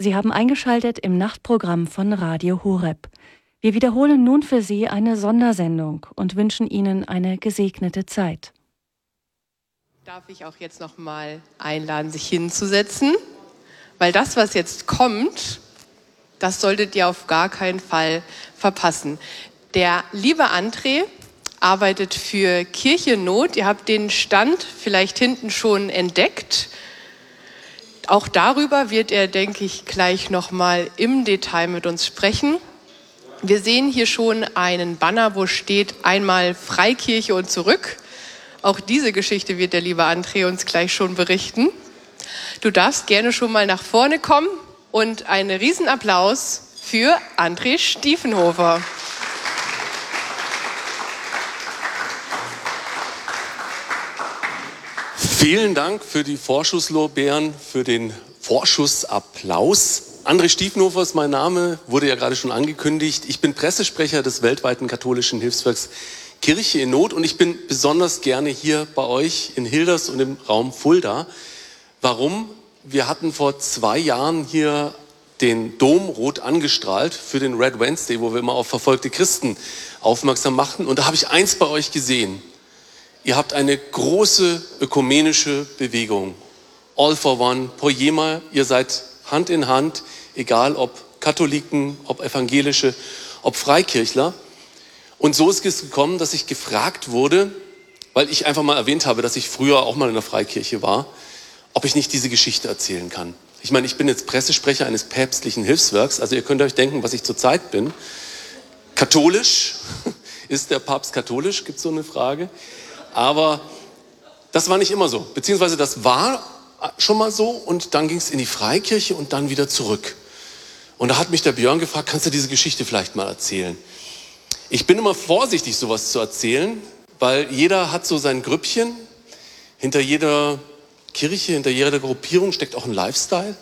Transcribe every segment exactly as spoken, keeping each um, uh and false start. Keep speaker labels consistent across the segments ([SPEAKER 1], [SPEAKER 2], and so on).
[SPEAKER 1] Sie haben eingeschaltet im Nachtprogramm von Radio Horeb. Wir wiederholen nun für Sie eine Sondersendung und wünschen Ihnen eine gesegnete Zeit.
[SPEAKER 2] Darf ich auch jetzt noch mal einladen, sich hinzusetzen? Weil das, was jetzt kommt, das solltet ihr auf gar keinen Fall verpassen. Der liebe André arbeitet für Kirche Not. Ihr habt den Stand vielleicht hinten schon entdeckt. Auch darüber wird er, denke ich, gleich noch mal im Detail mit uns sprechen. Wir sehen hier schon einen Banner, wo steht einmal Freikirche und zurück. Auch diese Geschichte wird der liebe André uns gleich schon berichten. Du darfst gerne schon mal nach vorne kommen und einen Riesenapplaus für André Stiefenhofer.
[SPEAKER 3] Vielen Dank für die Vorschusslorbeeren, für den Vorschussapplaus. André Stiefenhofer ist mein Name, wurde ja gerade schon angekündigt. Ich bin Pressesprecher des weltweiten katholischen Hilfswerks Kirche in Not und ich bin besonders gerne hier bei euch in Hilders und im Raum Fulda. Warum? Wir hatten vor zwei Jahren hier den Dom rot angestrahlt für den Red Wednesday, wo wir immer auf verfolgte Christen aufmerksam machten. Und da habe ich eins bei euch gesehen. Ihr habt eine große ökumenische Bewegung. All for One, Poema, ihr seid Hand in Hand, egal ob Katholiken, ob Evangelische, ob Freikirchler. Und so ist es gekommen, dass ich gefragt wurde, weil ich einfach mal erwähnt habe, dass ich früher auch mal in der Freikirche war, ob ich nicht diese Geschichte erzählen kann. Ich meine, ich bin jetzt Pressesprecher eines päpstlichen Hilfswerks, also ihr könnt euch denken, was ich zurzeit bin. Katholisch, ist der Papst katholisch, gibt es so eine Frage. Aber das war nicht immer so, beziehungsweise das war schon mal so und dann ging es in die Freikirche und dann wieder zurück. Und da hat mich der Björn gefragt, kannst du diese Geschichte vielleicht mal erzählen? Ich bin immer vorsichtig, sowas zu erzählen, weil jeder hat so sein Grüppchen. Hinter jeder Kirche, hinter jeder Gruppierung steckt auch ein Lifestyle.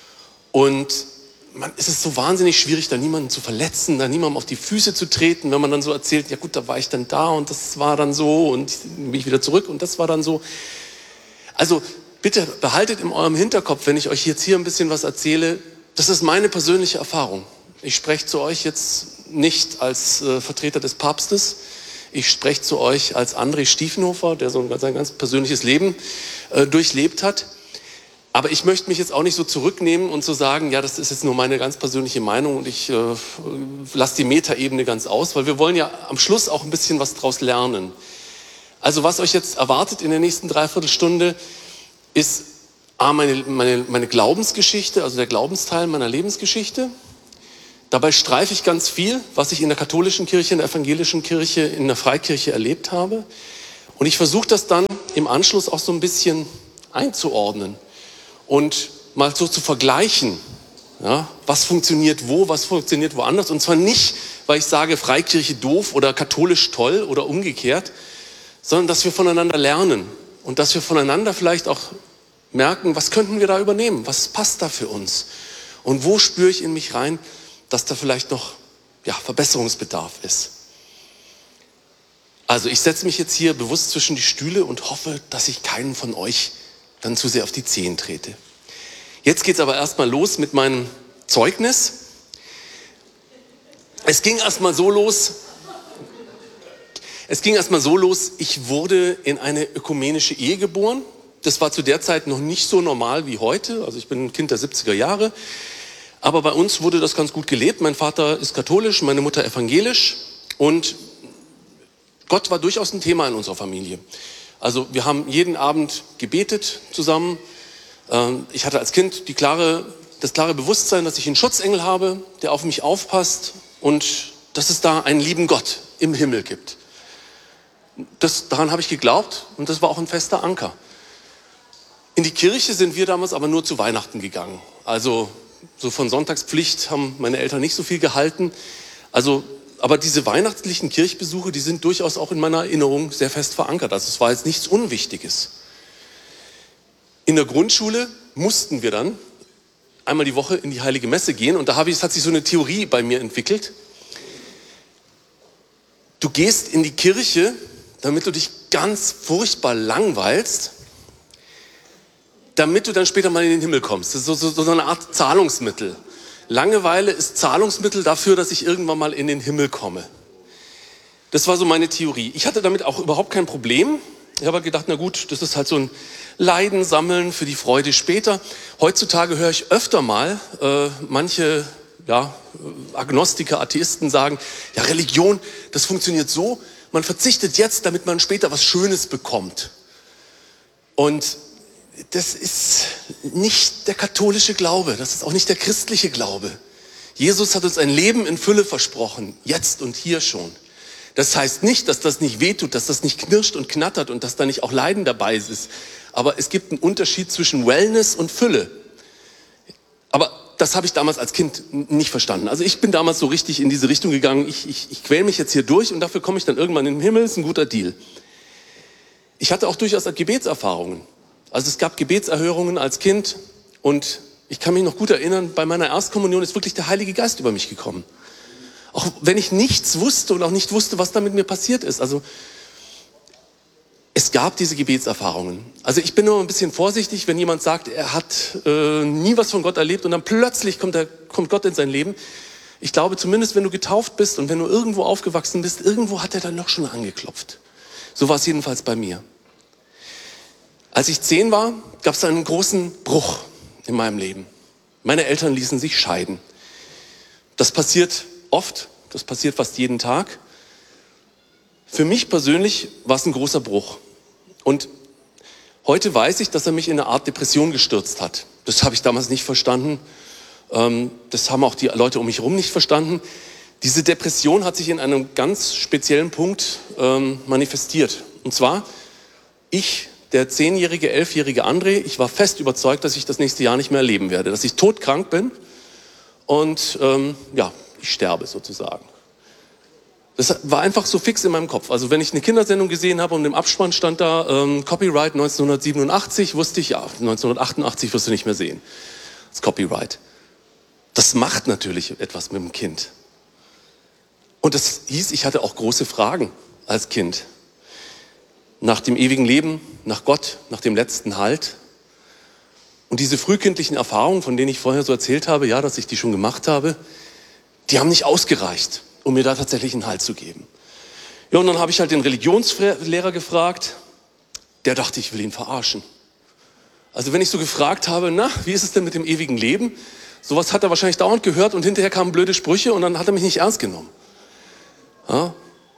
[SPEAKER 3] Und man, es ist so wahnsinnig schwierig, da niemanden zu verletzen, da niemandem auf die Füße zu treten, wenn man dann so erzählt, ja gut, da war ich dann da und das war dann so und bin ich wieder zurück und das war dann so. Also bitte behaltet in eurem Hinterkopf, wenn ich euch jetzt hier ein bisschen was erzähle, das ist meine persönliche Erfahrung. Ich spreche zu euch jetzt nicht als äh, Vertreter des Papstes, ich spreche zu euch als André Stiefenhofer, der so ein, sein ganz persönliches Leben äh, durchlebt hat. Aber ich möchte mich jetzt auch nicht so zurücknehmen und so sagen, ja, das ist jetzt nur meine ganz persönliche Meinung und ich äh, lasse die Metaebene ganz aus, weil wir wollen ja am Schluss auch ein bisschen was draus lernen. Also was euch jetzt erwartet in der nächsten Dreiviertelstunde, ist A, meine, meine, meine Glaubensgeschichte, also der Glaubensteil meiner Lebensgeschichte. Dabei streife ich ganz viel, was ich in der katholischen Kirche, in der evangelischen Kirche, in der Freikirche erlebt habe. Und ich versuche das dann im Anschluss auch so ein bisschen einzuordnen und mal so zu vergleichen, ja, was funktioniert wo, was funktioniert woanders. Und zwar nicht, weil ich sage, Freikirche doof oder katholisch toll oder umgekehrt, sondern dass wir voneinander lernen und dass wir voneinander vielleicht auch merken, was könnten wir da übernehmen, was passt da für uns und wo spüre ich in mich rein, dass da vielleicht noch ja, Verbesserungsbedarf ist. Also ich setze mich jetzt hier bewusst zwischen die Stühle und hoffe, dass ich keinen von euch dann zu sehr auf die Zehen trete. Jetzt geht es aber erstmal los mit meinem Zeugnis. Es ging erstmal so los, es ging erstmal so los, ich wurde in eine ökumenische Ehe geboren. Das war zu der Zeit noch nicht so normal wie heute, also ich bin ein Kind der siebziger Jahre. Aber bei uns wurde das ganz gut gelebt. Mein Vater ist katholisch, meine Mutter evangelisch und Gott war durchaus ein Thema in unserer Familie. Also wir haben jeden Abend gebetet zusammen. Ich hatte als Kind die klare, das klare Bewusstsein, dass ich einen Schutzengel habe, der auf mich aufpasst und dass es da einen lieben Gott im Himmel gibt. Das, daran habe ich geglaubt und das war auch ein fester Anker. In die Kirche sind wir damals aber nur zu Weihnachten gegangen. Also so von Sonntagspflicht haben meine Eltern nicht so viel gehalten. Also, aber diese weihnachtlichen Kirchbesuche, die sind durchaus auch in meiner Erinnerung sehr fest verankert. Also es war jetzt nichts Unwichtiges. In der Grundschule mussten wir dann einmal die Woche in die Heilige Messe gehen und da habe ich, hat sich so eine Theorie bei mir entwickelt. Du gehst in die Kirche, damit du dich ganz furchtbar langweilst, damit du dann später mal in den Himmel kommst. Das ist so, so, so eine Art Zahlungsmittel. Langeweile ist Zahlungsmittel dafür, dass ich irgendwann mal in den Himmel komme. Das war so meine Theorie. Ich hatte damit auch überhaupt kein Problem. Ich habe gedacht, na gut, das ist halt so ein Leiden sammeln für die Freude später. Heutzutage höre ich öfter mal äh, manche ja, Agnostiker, Atheisten sagen, ja, Religion, das funktioniert so, man verzichtet jetzt, damit man später was Schönes bekommt. Und das ist nicht der katholische Glaube, das ist auch nicht der christliche Glaube. Jesus hat uns ein Leben in Fülle versprochen, jetzt und hier schon. Das heißt nicht, dass das nicht wehtut, dass das nicht knirscht und knattert und dass da nicht auch Leiden dabei ist. Aber es gibt einen Unterschied zwischen Wellness und Fülle. Aber das habe ich damals als Kind nicht verstanden. Also ich bin damals so richtig in diese Richtung gegangen, ich, ich, ich quäle mich jetzt hier durch und dafür komme ich dann irgendwann in den Himmel, ist ein guter Deal. Ich hatte auch durchaus Gebetserfahrungen. Also es gab Gebetserhörungen als Kind und ich kann mich noch gut erinnern, bei meiner Erstkommunion ist wirklich der Heilige Geist über mich gekommen. Auch wenn ich nichts wusste und auch nicht wusste, was da mit mir passiert ist. Also es gab diese Gebetserfahrungen. Also ich bin nur ein bisschen vorsichtig, wenn jemand sagt, er hat äh, nie was von Gott erlebt und dann plötzlich kommt, der, kommt Gott in sein Leben. Ich glaube, zumindest wenn du getauft bist und wenn du irgendwo aufgewachsen bist, irgendwo hat er dann noch schon angeklopft. So war es jedenfalls bei mir. Als ich zehn war, gab es einen großen Bruch in meinem Leben. Meine Eltern ließen sich scheiden. Das passiert oft, das passiert fast jeden Tag. Für mich persönlich war es ein großer Bruch. Und heute weiß ich, dass er mich in eine Art Depression gestürzt hat. Das habe ich damals nicht verstanden. Das haben auch die Leute um mich herum nicht verstanden. Diese Depression hat sich in einem ganz speziellen Punkt manifestiert. Und zwar, ich, der zehnjährige, elfjährige André, ich war fest überzeugt, dass ich das nächste Jahr nicht mehr erleben werde, dass ich todkrank bin und ähm, ja, ich sterbe sozusagen. Das war einfach so fix in meinem Kopf. Also wenn ich eine Kindersendung gesehen habe und im Abspann stand da ähm, Copyright neunzehnhundertsiebenundachtzig, wusste ich, ja, neunzehnhundertachtundachtzig wirst du nicht mehr sehen. Das Copyright. Das macht natürlich etwas mit dem Kind. Und das hieß, ich hatte auch große Fragen als Kind. Nach dem ewigen Leben, nach Gott, nach dem letzten Halt. Und diese frühkindlichen Erfahrungen, von denen ich vorher so erzählt habe, ja, dass ich die schon gemacht habe, die haben nicht ausgereicht, um mir da tatsächlich einen Halt zu geben. Ja, und dann habe ich halt den Religionslehrer gefragt, der dachte, ich will ihn verarschen. Also wenn ich so gefragt habe, na, wie ist es denn mit dem ewigen Leben? Sowas hat er wahrscheinlich dauernd gehört und hinterher kamen blöde Sprüche und dann hat er mich nicht ernst genommen. Ja?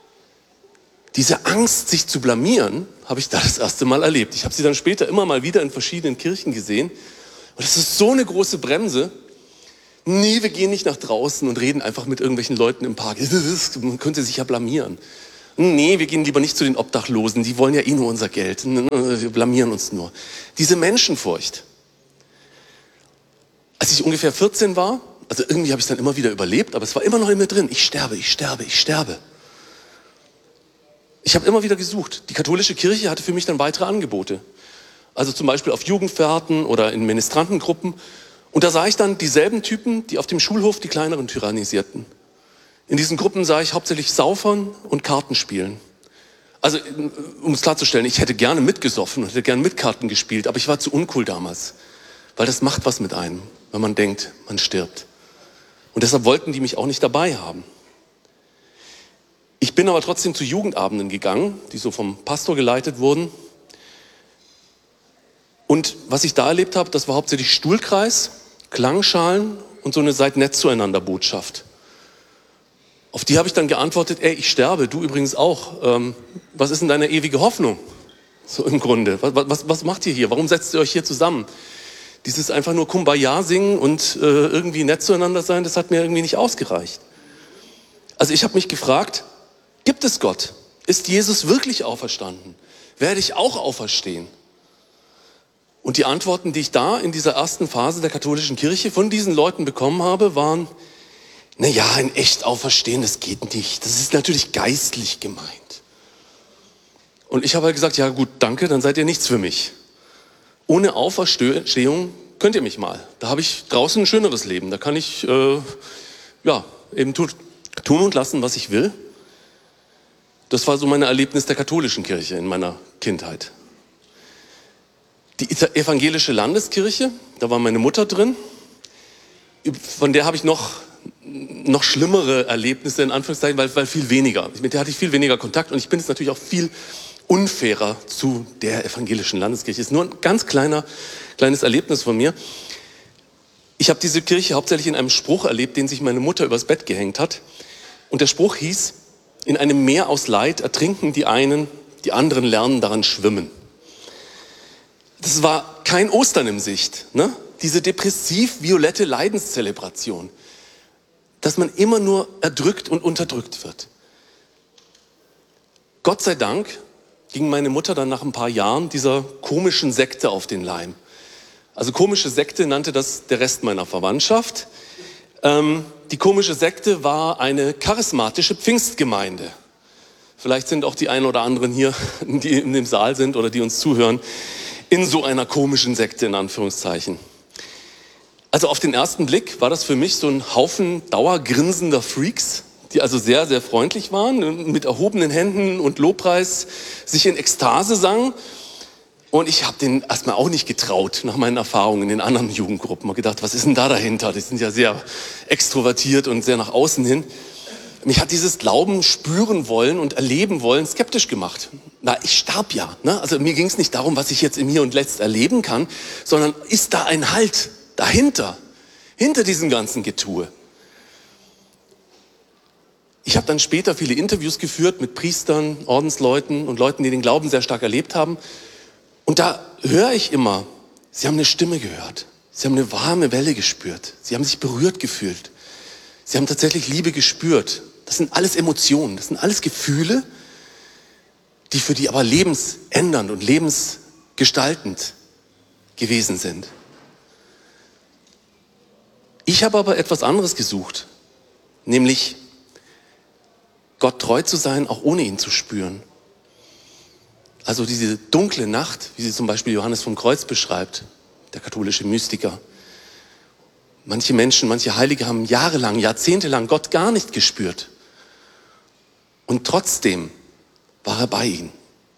[SPEAKER 3] Diese Angst, sich zu blamieren, habe ich da das erste Mal erlebt. Ich habe sie dann später immer mal wieder in verschiedenen Kirchen gesehen. Und das ist so eine große Bremse. Nee, wir gehen nicht nach draußen und reden einfach mit irgendwelchen Leuten im Park. Man könnte sich ja blamieren. Nee, wir gehen lieber nicht zu den Obdachlosen. Die wollen ja eh nur unser Geld. Wir blamieren uns nur. Diese Menschenfurcht. Als ich ungefähr vierzehn war, also irgendwie habe ich es dann immer wieder überlebt, aber es war immer noch in mir drin. Ich sterbe, ich sterbe, ich sterbe. Ich habe immer wieder gesucht. Die katholische Kirche hatte für mich dann weitere Angebote. Also zum Beispiel auf Jugendfahrten oder in Ministrantengruppen. Und da sah ich dann dieselben Typen, die auf dem Schulhof die Kleineren tyrannisierten. In diesen Gruppen sah ich hauptsächlich Saufern und Kartenspielen. Also, um es klarzustellen, ich hätte gerne mitgesoffen und hätte gerne mit Karten gespielt, aber ich war zu uncool damals. Weil das macht was mit einem, wenn man denkt, man stirbt. Und deshalb wollten die mich auch nicht dabei haben. Ich bin aber trotzdem zu Jugendabenden gegangen, die so vom Pastor geleitet wurden. Und was ich da erlebt habe, das war hauptsächlich Stuhlkreis, Klangschalen und so eine Seid nett zueinander Botschaft. Auf die habe ich dann geantwortet, ey, ich sterbe, du übrigens auch. Ähm, was ist denn deine ewige Hoffnung? So im Grunde. Was, was, was macht ihr hier? Warum setzt ihr euch hier zusammen? Dieses einfach nur Kumbaya singen und äh, irgendwie nett zueinander sein, das hat mir irgendwie nicht ausgereicht. Also ich habe mich gefragt, gibt es Gott? Ist Jesus wirklich auferstanden? Werde ich auch auferstehen? Und die Antworten, die ich da in dieser ersten Phase der katholischen Kirche von diesen Leuten bekommen habe, waren, na ja, in echt auferstehen, das geht nicht. Das ist natürlich geistlich gemeint. Und ich habe halt gesagt, ja gut, danke, dann seid ihr nichts für mich. Ohne Auferstehung könnt ihr mich mal. Da habe ich draußen ein schöneres Leben. Da kann ich äh, ja eben tu, tun und lassen, was ich will. Das war so mein Erlebnis der katholischen Kirche in meiner Kindheit. Die evangelische Landeskirche, da war meine Mutter drin. Von der habe ich noch, noch schlimmere Erlebnisse, in Anführungszeichen, weil, weil viel weniger. Mit der hatte ich viel weniger Kontakt und ich bin jetzt natürlich auch viel unfairer zu der evangelischen Landeskirche. Das ist nur ein ganz kleiner, kleines Erlebnis von mir. Ich habe diese Kirche hauptsächlich in einem Spruch erlebt, den sich meine Mutter übers Bett gehängt hat. Und der Spruch hieß: In einem Meer aus Leid ertrinken die einen, die anderen lernen daran schwimmen. Das war kein Ostern im Sicht, ne? Diese depressiv-violette Leidenszelebration, dass man immer nur erdrückt und unterdrückt wird. Gott sei Dank ging meine Mutter dann nach ein paar Jahren dieser komischen Sekte auf den Leim. Also komische Sekte nannte das der Rest meiner Verwandtschaft. Ähm, die komische Sekte war eine charismatische Pfingstgemeinde. Vielleicht sind auch die einen oder anderen hier, die in dem Saal sind oder die uns zuhören, in so einer komischen Sekte in Anführungszeichen. Also auf den ersten Blick war das für mich so ein Haufen dauergrinsender Freaks, die also sehr, sehr freundlich waren, mit erhobenen Händen und Lobpreis sich in Ekstase sangen. Und ich habe denen erstmal auch nicht getraut, nach meinen Erfahrungen in den anderen Jugendgruppen. Ich habe gedacht, was ist denn da dahinter? Die sind ja sehr extrovertiert und sehr nach außen hin. Mich hat dieses Glauben spüren wollen und erleben wollen skeptisch gemacht. Na, ich starb ja. Ne? Also mir ging es nicht darum, was ich jetzt im Hier und Letzt erleben kann, sondern ist da ein Halt dahinter, hinter diesem ganzen Getue. Ich habe dann später viele Interviews geführt mit Priestern, Ordensleuten und Leuten, die den Glauben sehr stark erlebt haben. Und da höre ich immer, sie haben eine Stimme gehört. Sie haben eine warme Welle gespürt. Sie haben sich berührt gefühlt. Sie haben tatsächlich Liebe gespürt. Das sind alles Emotionen, das sind alles Gefühle, die für die aber lebensändernd und lebensgestaltend gewesen sind. Ich habe aber etwas anderes gesucht, nämlich Gott treu zu sein, auch ohne ihn zu spüren. Also diese dunkle Nacht, wie sie zum Beispiel Johannes vom Kreuz beschreibt, der katholische Mystiker. Manche Menschen, manche Heilige haben jahrelang, jahrzehntelang Gott gar nicht gespürt. Und trotzdem war er bei ihnen.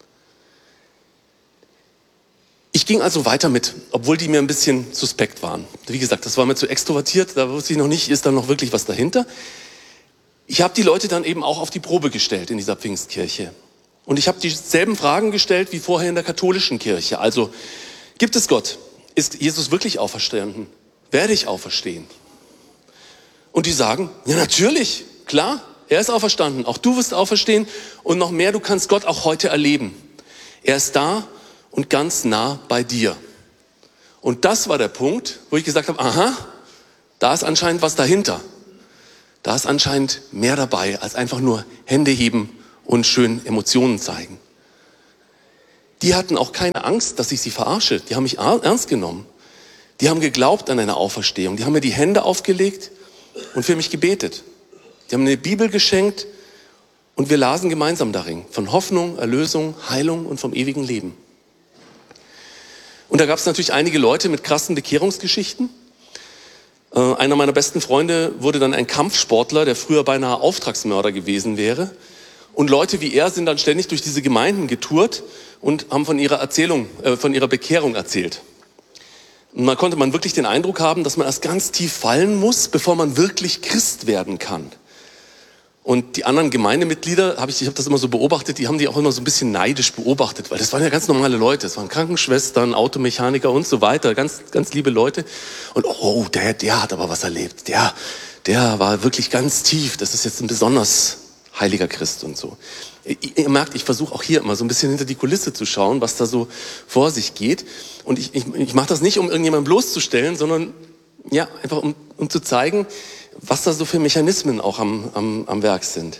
[SPEAKER 3] Ich ging also weiter mit, obwohl die mir ein bisschen suspekt waren. Wie gesagt, das war mir zu extrovertiert, da wusste ich noch nicht, ist da noch wirklich was dahinter. Ich habe die Leute dann eben auch auf die Probe gestellt in dieser Pfingstkirche. Und ich habe dieselben Fragen gestellt wie vorher in der katholischen Kirche. Also, gibt es Gott? Ist Jesus wirklich auferstanden? Werde ich auferstehen? Und die sagen, ja natürlich, klar, er ist auferstanden. Auch du wirst auferstehen und noch mehr, du kannst Gott auch heute erleben. Er ist da und ganz nah bei dir. Und das war der Punkt, wo ich gesagt habe, aha, da ist anscheinend was dahinter. Da ist anscheinend mehr dabei, als einfach nur Hände heben und schön Emotionen zeigen. Die hatten auch keine Angst, dass ich sie verarsche. Die haben mich ernst genommen. Die haben geglaubt an eine Auferstehung. Die haben mir die Hände aufgelegt und für mich gebetet. Die haben mir eine Bibel geschenkt und wir lasen gemeinsam darin. Von Hoffnung, Erlösung, Heilung und vom ewigen Leben. Und da gab es natürlich einige Leute mit krassen Bekehrungsgeschichten. Äh, einer meiner besten Freunde wurde dann ein Kampfsportler, der früher beinahe Auftragsmörder gewesen wäre. Und Leute wie er sind dann ständig durch diese Gemeinden getourt und haben von ihrer Erzählung, äh, von ihrer Bekehrung erzählt. Und man konnte man wirklich den Eindruck haben, dass man erst ganz tief fallen muss, bevor man wirklich Christ werden kann. Und die anderen Gemeindemitglieder, habe ich, ich habe das immer so beobachtet, die haben die auch immer so ein bisschen neidisch beobachtet, weil das waren ja ganz normale Leute, das waren Krankenschwestern, Automechaniker und so weiter, ganz, ganz liebe Leute. Und oh, der, der hat aber was erlebt, der, der war wirklich ganz tief, das ist jetzt ein besonders heiliger Christ und so. Ihr, ihr merkt, ich versuche auch hier immer so ein bisschen hinter die Kulisse zu schauen, was da so vor sich geht. Und ich, ich, ich mache das nicht, um irgendjemanden bloßzustellen, sondern ja, einfach um, um zu zeigen, was da so für Mechanismen auch am, am, am Werk sind.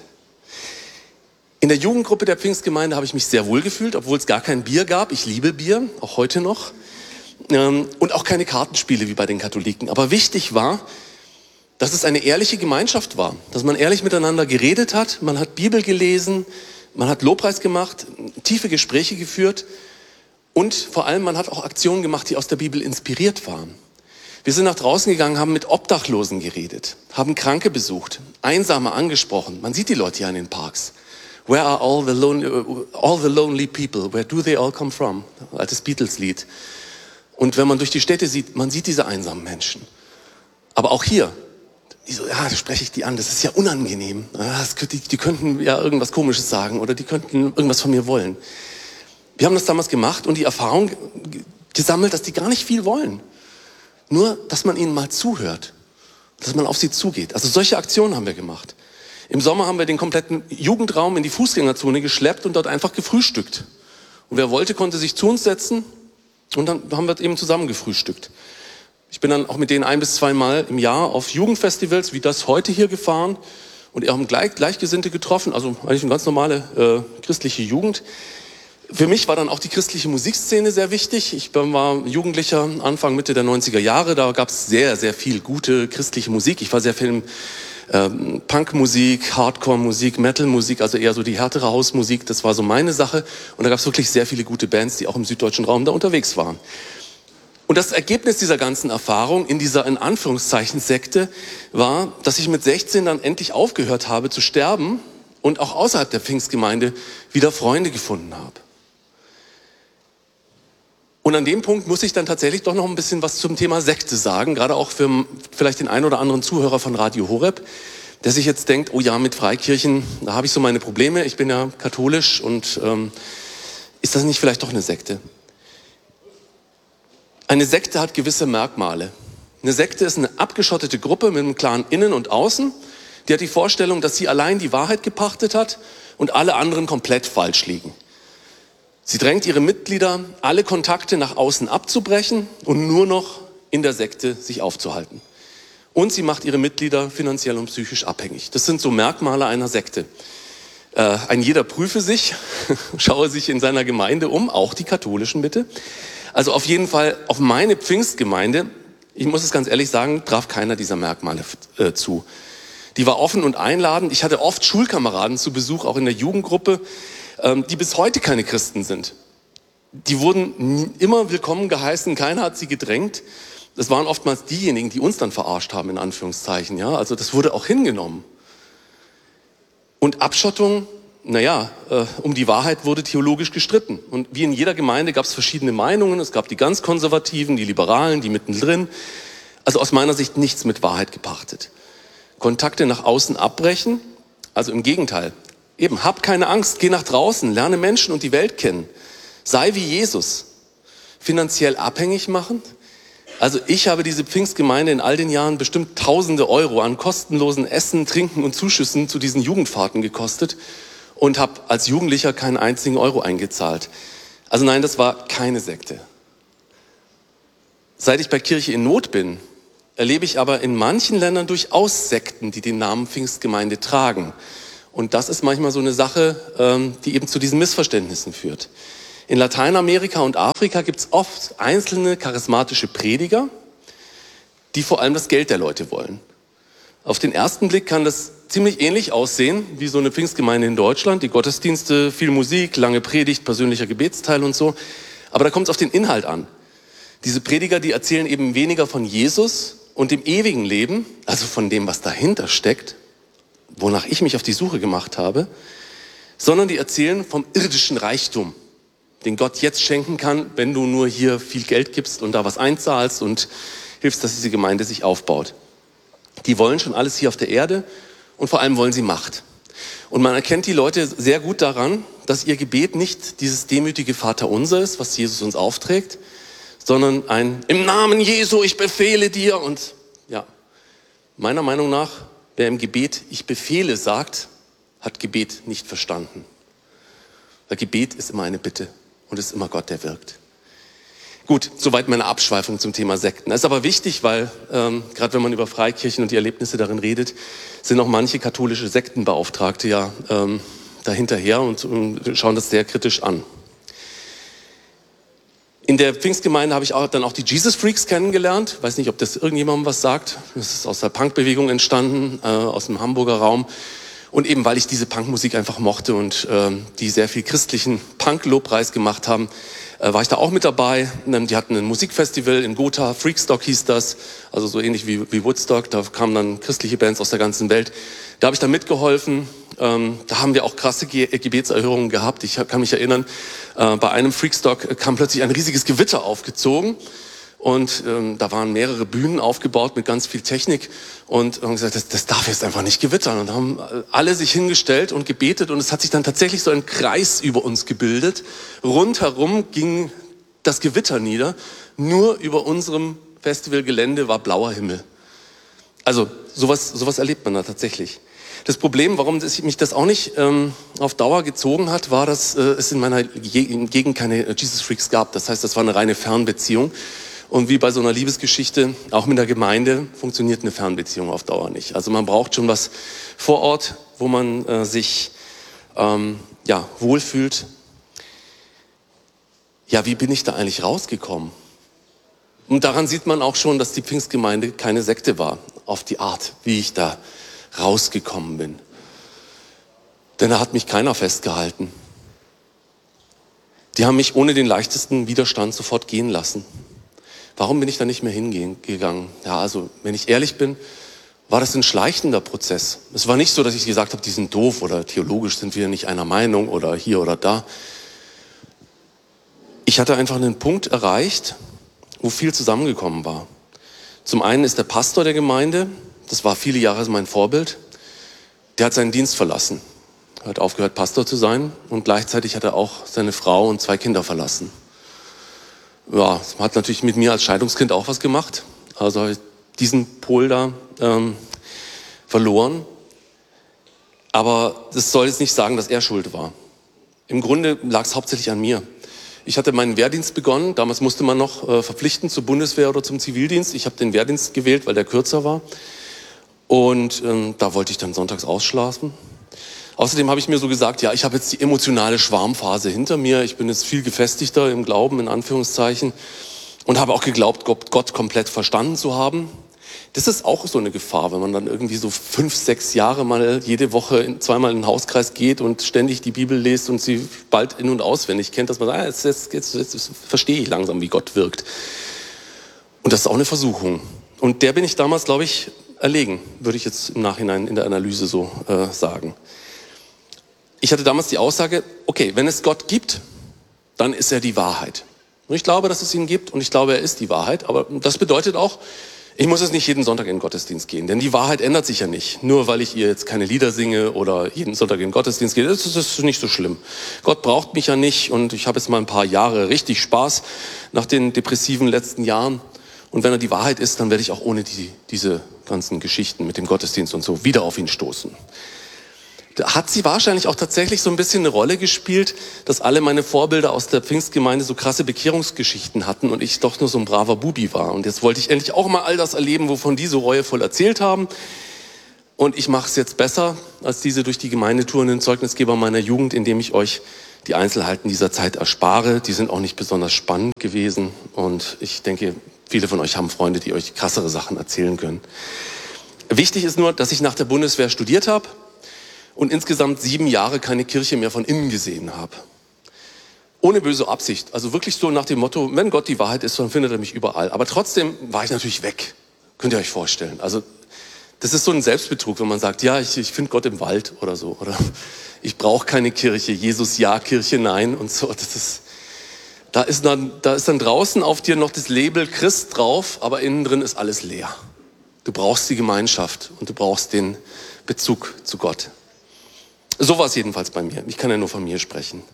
[SPEAKER 3] In der Jugendgruppe der Pfingstgemeinde habe ich mich sehr wohl gefühlt, obwohl es gar kein Bier gab. Ich liebe Bier, auch heute noch. Ähm, und auch keine Kartenspiele wie bei den Katholiken. Aber wichtig war, dass es eine ehrliche Gemeinschaft war. Dass man ehrlich miteinander geredet hat, man hat Bibel gelesen, man hat Lobpreis gemacht, tiefe Gespräche geführt und vor allem man hat auch Aktionen gemacht, die aus der Bibel inspiriert waren. Wir sind nach draußen gegangen, haben mit Obdachlosen geredet, haben Kranke besucht, Einsame angesprochen. Man sieht die Leute ja in den Parks. Where are all the lonely, all the lonely people? Where do they all come from? Altes Beatles-Lied. Und wenn man durch die Städte sieht, man sieht diese einsamen Menschen. Aber auch hier, die so, ja, da spreche ich die an, das ist ja unangenehm. Das, die, die könnten ja irgendwas Komisches sagen oder die könnten irgendwas von mir wollen. Wir haben das damals gemacht und die Erfahrung gesammelt, dass die gar nicht viel wollen. Nur, dass man ihnen mal zuhört, dass man auf sie zugeht. Also solche Aktionen haben wir gemacht. Im Sommer haben wir den kompletten Jugendraum in die Fußgängerzone geschleppt und dort einfach gefrühstückt. Und wer wollte, konnte sich zu uns setzen und dann haben wir eben zusammen gefrühstückt. Ich bin dann auch mit denen ein bis zweimal im Jahr auf Jugendfestivals wie das heute hier gefahren und haben gleich, Gleichgesinnte getroffen, also eigentlich eine ganz normale äh, christliche Jugend. Für mich war dann auch die christliche Musikszene sehr wichtig. Ich war Jugendlicher Anfang, Mitte der neunziger Jahre, da gab es sehr, sehr viel gute christliche Musik. Ich war sehr viel im ähm, Punkmusik, Hardcore-Musik, Metal-Musik, also eher so die härtere Hausmusik, das war so meine Sache. Und da gab es wirklich sehr viele gute Bands, die auch im süddeutschen Raum da unterwegs waren. Und das Ergebnis dieser ganzen Erfahrung in dieser, in Anführungszeichen, Sekte war, dass ich mit sechzehn dann endlich aufgehört habe zu sterben und auch außerhalb der Pfingstgemeinde wieder Freunde gefunden habe. Und an dem Punkt muss ich dann tatsächlich doch noch ein bisschen was zum Thema Sekte sagen, gerade auch für vielleicht den einen oder anderen Zuhörer von Radio Horeb, der sich jetzt denkt, oh ja, mit Freikirchen, da habe ich so meine Probleme, ich bin ja katholisch und ähm, ist das nicht vielleicht doch eine Sekte? Eine Sekte hat gewisse Merkmale. Eine Sekte ist eine abgeschottete Gruppe mit einem klaren Innen und Außen. Die hat die Vorstellung, dass sie allein die Wahrheit gepachtet hat und alle anderen komplett falsch liegen. Sie drängt ihre Mitglieder, alle Kontakte nach außen abzubrechen und nur noch in der Sekte sich aufzuhalten. Und sie macht ihre Mitglieder finanziell und psychisch abhängig. Das sind so Merkmale einer Sekte. Äh, ein jeder prüfe sich, schaue sich in seiner Gemeinde um, auch die katholischen bitte. Also auf jeden Fall auf meine Pfingstgemeinde, ich muss es ganz ehrlich sagen, traf keiner dieser Merkmale äh, zu. Die war offen und einladend. Ich hatte oft Schulkameraden zu Besuch, auch in der Jugendgruppe, ähm, die bis heute keine Christen sind. Die wurden immer willkommen geheißen, keiner hat sie gedrängt. Das waren oftmals diejenigen, die uns dann verarscht haben, in Anführungszeichen. Ja, also das wurde auch hingenommen. Und Abschottung, naja, äh, um die Wahrheit wurde theologisch gestritten. Und wie in jeder Gemeinde gab es verschiedene Meinungen. Es gab die ganz Konservativen, die Liberalen, die mittendrin. Also aus meiner Sicht nichts mit Wahrheit gepachtet. Kontakte nach außen abbrechen, also im Gegenteil. Eben, hab keine Angst, geh nach draußen, lerne Menschen und die Welt kennen. Sei wie Jesus. Finanziell abhängig machen. Also ich habe diese Pfingstgemeinde in all den Jahren bestimmt tausende Euro an kostenlosen Essen, Trinken und Zuschüssen zu diesen Jugendfahrten gekostet und habe als Jugendlicher keinen einzigen Euro eingezahlt. Also nein, das war keine Sekte. Seit ich bei Kirche in Not bin, erlebe ich aber in manchen Ländern durchaus Sekten, die den Namen Pfingstgemeinde tragen. Und das ist manchmal so eine Sache, die eben zu diesen Missverständnissen führt. In Lateinamerika und Afrika gibt es oft einzelne charismatische Prediger, die vor allem das Geld der Leute wollen. Auf den ersten Blick kann das ziemlich ähnlich aussehen wie so eine Pfingstgemeinde in Deutschland. Die Gottesdienste, viel Musik, lange Predigt, persönlicher Gebetsteil und so. Aber da kommt es auf den Inhalt an. Diese Prediger, die erzählen eben weniger von Jesus und dem ewigen Leben, also von dem, was dahinter steckt, wonach ich mich auf die Suche gemacht habe, sondern die erzählen vom irdischen Reichtum, den Gott jetzt schenken kann, wenn du nur hier viel Geld gibst und da was einzahlst und hilfst, dass diese Gemeinde sich aufbaut. Die wollen schon alles hier auf der Erde und vor allem wollen sie Macht. Und man erkennt die Leute sehr gut daran, dass ihr Gebet nicht dieses demütige Vaterunser ist, was Jesus uns aufträgt, sondern ein im Namen Jesu, ich befehle dir. Und ja, meiner Meinung nach, wer im Gebet ich befehle sagt, hat Gebet nicht verstanden. Weil Gebet ist immer eine Bitte. Und es ist immer Gott, der wirkt. Gut, soweit meine Abschweifung zum Thema Sekten. Das ist aber wichtig, weil ähm, gerade wenn man über Freikirchen und die Erlebnisse darin redet, sind auch manche katholische Sektenbeauftragte ja ähm, dahinterher und, und schauen das sehr kritisch an. In der Pfingstgemeinde habe ich auch, dann auch die Jesus Freaks kennengelernt. Ich weiß nicht, ob das irgendjemandem was sagt. Das ist aus der Punkbewegung entstanden, äh, aus dem Hamburger Raum. Und eben, weil ich diese Punkmusik einfach mochte und äh, die sehr viel christlichen Punk-Lobpreis gemacht haben, äh, war ich da auch mit dabei. Die hatten ein Musikfestival in Gotha, Freakstock hieß das, also so ähnlich wie, wie Woodstock. Da kamen dann christliche Bands aus der ganzen Welt. Da habe ich da mitgeholfen. Ähm, da haben wir auch krasse Ge- Gebetserhörungen gehabt. Ich kann mich erinnern, äh, bei einem Freakstock kam plötzlich ein riesiges Gewitter aufgezogen. Und ähm, da waren mehrere Bühnen aufgebaut mit ganz viel Technik und haben gesagt, das, das darf jetzt einfach nicht gewittern. Und haben alle sich hingestellt und gebetet und es hat sich dann tatsächlich so ein Kreis über uns gebildet. Rundherum ging das Gewitter nieder, nur über unserem Festivalgelände war blauer Himmel. Also sowas, sowas erlebt man da tatsächlich. Das Problem, warum das, mich das auch nicht ähm, auf Dauer gezogen hat, war, dass äh, es in meiner Gegend keine Jesus Freaks gab. Das heißt, das war eine reine Fernbeziehung. Und wie bei so einer Liebesgeschichte, auch mit der Gemeinde, funktioniert eine Fernbeziehung auf Dauer nicht. Also man braucht schon was vor Ort, wo man äh, sich ähm, ja, wohlfühlt. Ja, wie bin ich da eigentlich rausgekommen? Und daran sieht man auch schon, dass die Pfingstgemeinde keine Sekte war, auf die Art, wie ich da rausgekommen bin. Denn da hat mich keiner festgehalten. Die haben mich ohne den leichtesten Widerstand sofort gehen lassen. Warum bin ich da nicht mehr hingegangen? Ja, also wenn ich ehrlich bin, war das ein schleichender Prozess. Es war nicht so, dass ich gesagt habe, die sind doof oder theologisch sind wir nicht einer Meinung oder hier oder da. Ich hatte einfach einen Punkt erreicht, wo viel zusammengekommen war. Zum einen ist der Pastor der Gemeinde, das war viele Jahre mein Vorbild, der hat seinen Dienst verlassen. Er hat aufgehört, Pastor zu sein und gleichzeitig hat er auch seine Frau und zwei Kinder verlassen. Ja, das hat natürlich mit mir als Scheidungskind auch was gemacht. Also habe ich diesen Pol da ähm, verloren. Aber das soll jetzt nicht sagen, dass er schuld war. Im Grunde lag es hauptsächlich an mir. Ich hatte meinen Wehrdienst begonnen. Damals musste man noch äh, verpflichten zur Bundeswehr oder zum Zivildienst. Ich habe den Wehrdienst gewählt, weil der kürzer war. Und ähm, da wollte ich dann sonntags ausschlafen. Außerdem habe ich mir so gesagt, ja, ich habe jetzt die emotionale Schwarmphase hinter mir. Ich bin jetzt viel gefestigter im Glauben, in Anführungszeichen. Und habe auch geglaubt, Gott, Gott komplett verstanden zu haben. Das ist auch so eine Gefahr, wenn man dann irgendwie so fünf, sechs Jahre mal jede Woche in, zweimal in den Hauskreis geht und ständig die Bibel liest und sie bald in- und auswendig kennt, dass man sagt, ah, jetzt, jetzt, jetzt, jetzt verstehe ich langsam, wie Gott wirkt. Und das ist auch eine Versuchung. Und der bin ich damals, glaube ich, erlegen, würde ich jetzt im Nachhinein in der Analyse so äh, sagen. Ich hatte damals die Aussage, okay, wenn es Gott gibt, dann ist er die Wahrheit. Und ich glaube, dass es ihn gibt und ich glaube, er ist die Wahrheit. Aber das bedeutet auch, ich muss jetzt nicht jeden Sonntag in den Gottesdienst gehen, denn die Wahrheit ändert sich ja nicht. Nur weil ich ihr jetzt keine Lieder singe oder jeden Sonntag in den Gottesdienst gehe, das ist nicht so schlimm. Gott braucht mich ja nicht und ich habe jetzt mal ein paar Jahre richtig Spaß nach den depressiven letzten Jahren. Und wenn er die Wahrheit ist, dann werde ich auch ohne die, diese ganzen Geschichten mit dem Gottesdienst und so wieder auf ihn stoßen. Da hat sie wahrscheinlich auch tatsächlich so ein bisschen eine Rolle gespielt, dass alle meine Vorbilder aus der Pfingstgemeinde so krasse Bekehrungsgeschichten hatten und ich doch nur so ein braver Bubi war. Und jetzt wollte ich endlich auch mal all das erleben, wovon die so reuevoll erzählt haben. Und ich mache es jetzt besser als diese durch die Gemeindetouren Zeugnisgeber meiner Jugend, indem ich euch die Einzelheiten dieser Zeit erspare. Die sind auch nicht besonders spannend gewesen. Und ich denke, viele von euch haben Freunde, die euch krassere Sachen erzählen können. Wichtig ist nur, dass ich nach der Bundeswehr studiert habe und insgesamt sieben Jahre keine Kirche mehr von innen gesehen habe. Ohne böse Absicht. Also wirklich so nach dem Motto, wenn Gott die Wahrheit ist, dann findet er mich überall. Aber trotzdem war ich natürlich weg. Könnt ihr euch vorstellen. Also das ist so ein Selbstbetrug, wenn man sagt, ja, ich, ich finde Gott im Wald oder so. Oder ich brauche keine Kirche. Jesus ja, Kirche nein und so. Das ist, da, ist dann, da ist dann draußen auf dir noch das Label Christ drauf, aber innen drin ist alles leer. Du brauchst die Gemeinschaft und du brauchst den Bezug zu Gott. So war es jedenfalls bei mir. Ich kann ja nur von mir sprechen.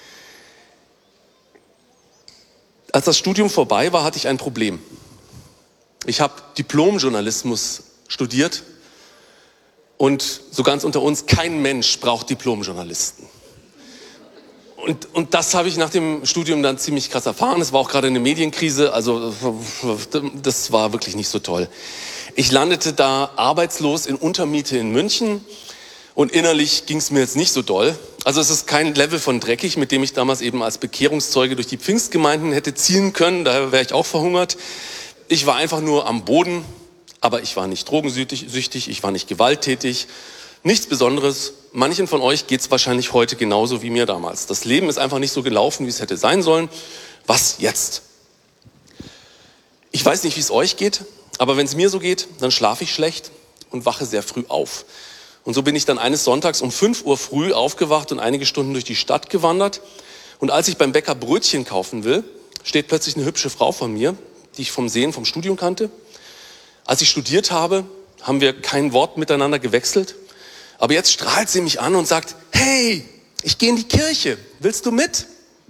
[SPEAKER 3] Als das Studium vorbei war, hatte ich ein Problem. Ich habe Diplomjournalismus studiert und so ganz unter uns, kein Mensch braucht Diplomjournalisten. Und, und das habe ich nach dem Studium dann ziemlich krass erfahren. Es war auch gerade eine Medienkrise, also das war wirklich nicht so toll. Ich landete da arbeitslos in Untermiete in München. Und innerlich ging es mir jetzt nicht so doll. Also es ist kein Level von dreckig, mit dem ich damals eben als Bekehrungszeuge durch die Pfingstgemeinden hätte ziehen können. Da wäre ich auch verhungert. Ich war einfach nur am Boden, aber ich war nicht drogensüchtig, ich war nicht gewalttätig. Nichts Besonderes. Manchen von euch geht es wahrscheinlich heute genauso wie mir damals. Das Leben ist einfach nicht so gelaufen, wie es hätte sein sollen. Was jetzt? Ich weiß nicht, wie es euch geht, aber wenn es mir so geht, dann schlafe ich schlecht und wache sehr früh auf. Und so bin ich dann eines Sonntags um fünf Uhr früh aufgewacht und einige Stunden durch die Stadt gewandert. Und als ich beim Bäcker Brötchen kaufen will, steht plötzlich eine hübsche Frau vor mir, die ich vom Sehen, vom Studium kannte. Als ich studiert habe, haben wir kein Wort miteinander gewechselt. Aber jetzt strahlt sie mich an und sagt, hey, ich gehe in die Kirche, willst du mit?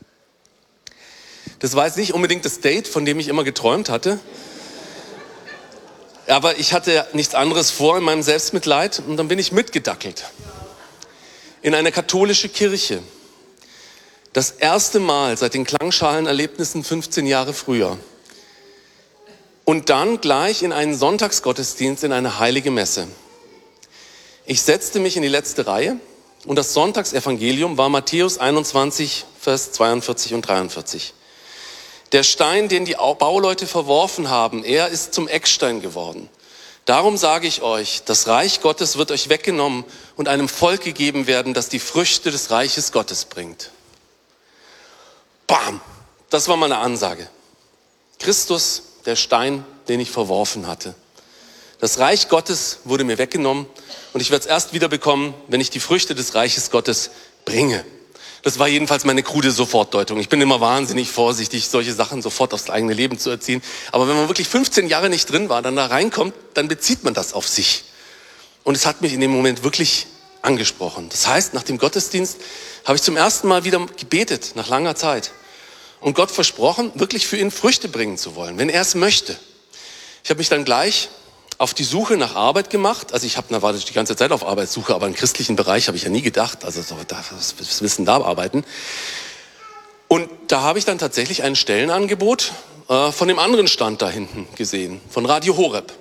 [SPEAKER 3] Das war jetzt nicht unbedingt das Date, von dem ich immer geträumt hatte. Aber ich hatte nichts anderes vor in meinem Selbstmitleid und dann bin ich mitgedackelt. In eine katholische Kirche. Das erste Mal seit den Klangschalenerlebnissen fünfzehn Jahre früher. Und dann gleich in einen Sonntagsgottesdienst, in eine heilige Messe. Ich setzte mich in die letzte Reihe und das Sonntagsevangelium war Matthäus einundzwanzig, Vers zweiundvierzig und dreiundvierzig. Der Stein, den die Bauleute verworfen haben, er ist zum Eckstein geworden. Darum sage ich euch, das Reich Gottes wird euch weggenommen und einem Volk gegeben werden, das die Früchte des Reiches Gottes bringt. Bam! Das war meine Ansage. Christus, der Stein, den ich verworfen hatte. Das Reich Gottes wurde mir weggenommen und ich werde es erst wieder bekommen, wenn ich die Früchte des Reiches Gottes bringe. Das war jedenfalls meine krude Sofortdeutung. Ich bin immer wahnsinnig vorsichtig, solche Sachen sofort aufs eigene Leben zu erziehen. Aber wenn man wirklich fünfzehn Jahre nicht drin war, dann da reinkommt, dann bezieht man das auf sich. Und es hat mich in dem Moment wirklich angesprochen. Das heißt, nach dem Gottesdienst habe ich zum ersten Mal wieder gebetet, nach langer Zeit. Und Gott versprochen, wirklich für ihn Früchte bringen zu wollen, wenn er es möchte. Ich habe mich dann gleich auf die Suche nach Arbeit gemacht. Also ich habe, na, war die ganze Zeit auf Arbeitssuche, aber im christlichen Bereich habe ich ja nie gedacht. Also so, da, was, was wissen da arbeiten? Und da habe ich dann tatsächlich ein Stellenangebot äh, von dem anderen Stand da hinten gesehen, von Radio Horeb.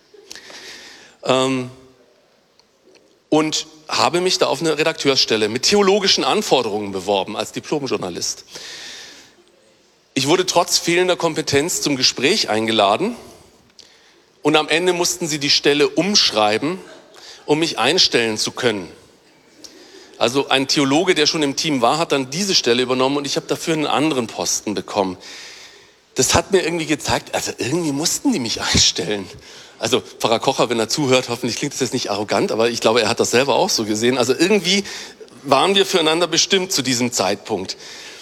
[SPEAKER 3] Ähm, und habe mich da auf eine Redakteursstelle mit theologischen Anforderungen beworben als Diplomjournalist. Ich wurde trotz fehlender Kompetenz zum Gespräch eingeladen. Und am Ende mussten sie die Stelle umschreiben, um mich einstellen zu können. Also ein Theologe, der schon im Team war, hat dann diese Stelle übernommen und ich habe dafür einen anderen Posten bekommen. Das hat mir irgendwie gezeigt, also irgendwie mussten die mich einstellen. Also Pfarrer Kocher, wenn er zuhört, hoffentlich klingt das jetzt nicht arrogant, aber ich glaube, er hat das selber auch so gesehen. Also irgendwie waren wir füreinander bestimmt zu diesem Zeitpunkt.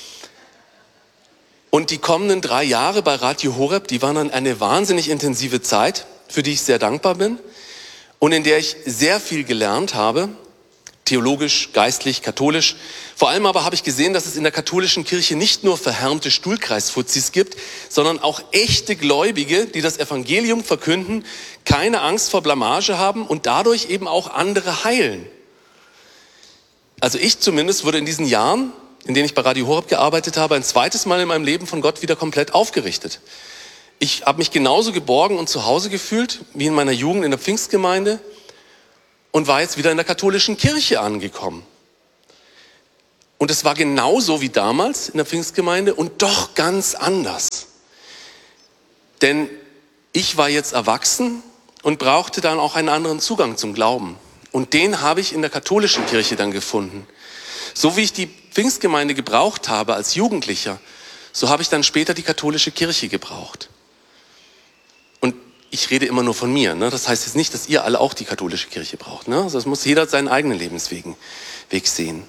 [SPEAKER 3] Und die kommenden drei Jahre bei Radio Horeb, die waren dann eine wahnsinnig intensive Zeit, für die ich sehr dankbar bin und in der ich sehr viel gelernt habe, theologisch, geistlich, katholisch. Vor allem aber habe ich gesehen, dass es in der katholischen Kirche nicht nur verhärmte Stuhlkreisfuzis gibt, sondern auch echte Gläubige, die das Evangelium verkünden, keine Angst vor Blamage haben und dadurch eben auch andere heilen. Also ich zumindest wurde in diesen Jahren, in denen ich bei Radio Horeb gearbeitet habe, ein zweites Mal in meinem Leben von Gott wieder komplett aufgerichtet. Ich habe mich genauso geborgen und zu Hause gefühlt wie in meiner Jugend in der Pfingstgemeinde und war jetzt wieder in der katholischen Kirche angekommen. Und es war genauso wie damals in der Pfingstgemeinde und doch ganz anders. Denn ich war jetzt erwachsen und brauchte dann auch einen anderen Zugang zum Glauben. Und den habe ich in der katholischen Kirche dann gefunden. So wie ich die Pfingstgemeinde gebraucht habe als Jugendlicher, so habe ich dann später die katholische Kirche gebraucht. Und ich rede immer nur von mir. Ne? Das heißt jetzt nicht, dass ihr alle auch die katholische Kirche braucht. Ne? Also das muss jeder seinen eigenen Lebensweg Weg sehen.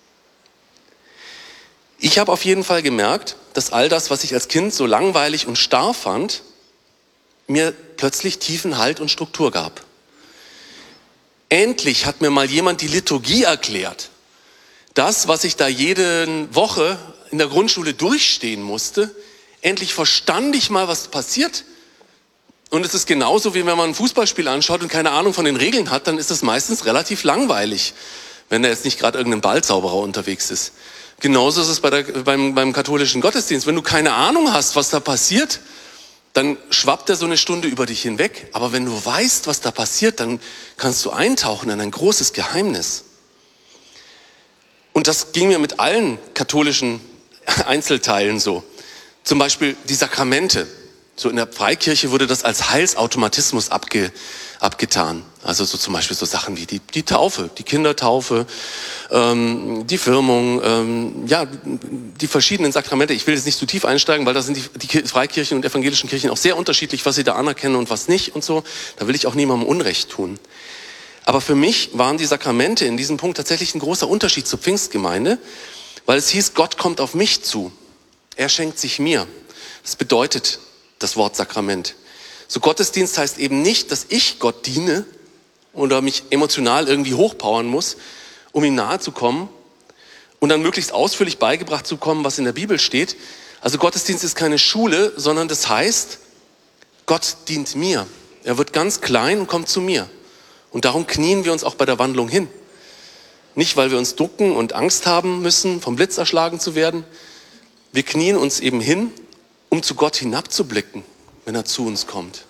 [SPEAKER 3] Ich habe auf jeden Fall gemerkt, dass all das, was ich als Kind so langweilig und starr fand, mir plötzlich tiefen Halt und Struktur gab. Endlich hat mir mal jemand die Liturgie erklärt. Das, was ich da jede Woche in der Grundschule durchstehen musste, endlich verstand ich mal, was passiert. Und es ist genauso, wie wenn man ein Fußballspiel anschaut und keine Ahnung von den Regeln hat, dann ist es meistens relativ langweilig, wenn da jetzt nicht gerade irgendein Ballzauberer unterwegs ist. Genauso ist es bei der, beim, beim katholischen Gottesdienst. Wenn du keine Ahnung hast, was da passiert, dann schwappt er so eine Stunde über dich hinweg. Aber wenn du weißt, was da passiert, dann kannst du eintauchen in ein großes Geheimnis. Und das ging mir mit allen katholischen Einzelteilen so. Zum Beispiel die Sakramente. So in der Freikirche wurde das als Heilsautomatismus abge, abgetan. Also so zum Beispiel so Sachen wie die, die Taufe, die Kindertaufe, ähm, die Firmung, ähm, ja, die verschiedenen Sakramente. Ich will jetzt nicht zu tief einsteigen, weil da sind die, die Freikirchen und evangelischen Kirchen auch sehr unterschiedlich, was sie da anerkennen und was nicht und so. Da will ich auch niemandem Unrecht tun. Aber für mich waren die Sakramente in diesem Punkt tatsächlich ein großer Unterschied zur Pfingstgemeinde, weil es hieß, Gott kommt auf mich zu. Er schenkt sich mir. Das bedeutet, das Wort Sakrament. So Gottesdienst heißt eben nicht, dass ich Gott diene oder mich emotional irgendwie hochpowern muss, um ihm nahe zu kommen und dann möglichst ausführlich beigebracht zu kommen, was in der Bibel steht. Also Gottesdienst ist keine Schule, sondern das heißt, Gott dient mir. Er wird ganz klein und kommt zu mir. Und darum knien wir uns auch bei der Wandlung hin. Nicht, weil wir uns ducken und Angst haben müssen, vom Blitz erschlagen zu werden. Wir knien uns eben hin, um zu Gott hinabzublicken, wenn er zu uns kommt.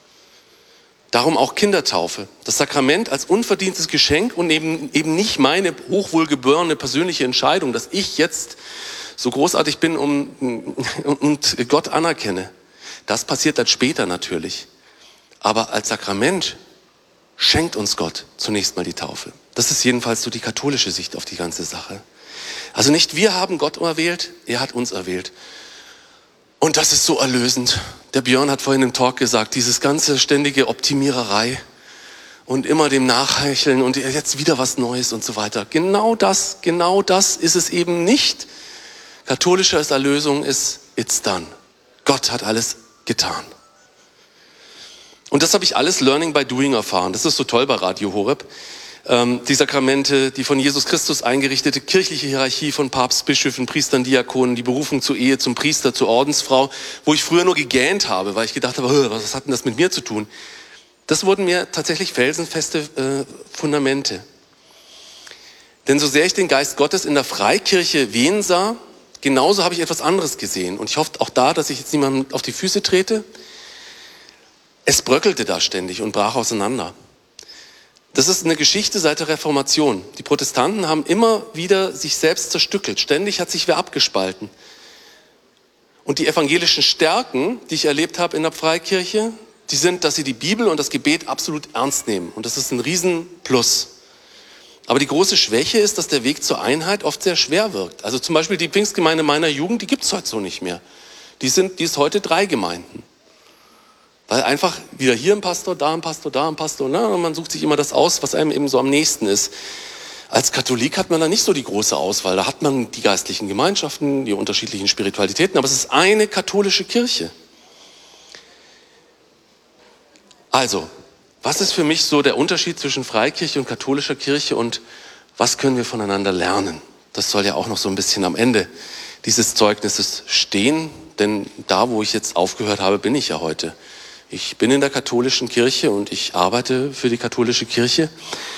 [SPEAKER 3] Darum auch Kindertaufe. Das Sakrament als unverdientes Geschenk und eben, eben nicht meine hochwohlgeborene persönliche Entscheidung, dass ich jetzt so großartig bin um, und Gott anerkenne. Das passiert dann später natürlich. Aber als Sakrament schenkt uns Gott zunächst mal die Taufe. Das ist jedenfalls so die katholische Sicht auf die ganze Sache. Also nicht wir haben Gott erwählt, er hat uns erwählt. Und das ist so erlösend. Der Björn hat vorhin im Talk gesagt, dieses ganze ständige Optimiererei und immer dem Nachhecheln und jetzt wieder was Neues und so weiter. Genau das, genau das ist es eben nicht. Katholische Erlösung ist, it's done. Gott hat alles getan. Und das habe ich alles Learning by Doing erfahren. Das ist so toll bei Radio Horeb. Ähm, die Sakramente, die von Jesus Christus eingerichtete kirchliche Hierarchie von Papst, Bischöfen, Priestern, Diakonen, die Berufung zur Ehe, zum Priester, zur Ordensfrau, wo ich früher nur gegähnt habe, weil ich gedacht habe, was hat denn das mit mir zu tun? Das wurden mir tatsächlich felsenfeste äh, Fundamente. Denn so sehr ich den Geist Gottes in der Freikirche wehen sah, genauso habe ich etwas anderes gesehen. Und ich hoffe auch da, dass ich jetzt niemandem auf die Füße trete. Es bröckelte da ständig und brach auseinander. Das ist eine Geschichte seit der Reformation. Die Protestanten haben immer wieder sich selbst zerstückelt. Ständig hat sich wer abgespalten. Und die evangelischen Stärken, die ich erlebt habe in der Freikirche, die sind, dass sie die Bibel und das Gebet absolut ernst nehmen. Und das ist ein Riesenplus. Aber die große Schwäche ist, dass der Weg zur Einheit oft sehr schwer wirkt. Also zum Beispiel die Pfingstgemeinde meiner Jugend, die gibt es heute so nicht mehr. Die, sind, die ist heute drei Gemeinden. Weil einfach wieder hier ein Pastor, da ein Pastor, da ein Pastor, na, und man sucht sich immer das aus, was einem eben so am nächsten ist. Als Katholik hat man da nicht so die große Auswahl. Da hat man die geistlichen Gemeinschaften, die unterschiedlichen Spiritualitäten, aber es ist eine katholische Kirche. Also, was ist für mich so der Unterschied zwischen Freikirche und katholischer Kirche und was können wir voneinander lernen? Das soll ja auch noch so ein bisschen am Ende dieses Zeugnisses stehen, denn da, wo ich jetzt aufgehört habe, bin ich ja heute. Ich bin in der katholischen Kirche und ich arbeite für die katholische Kirche.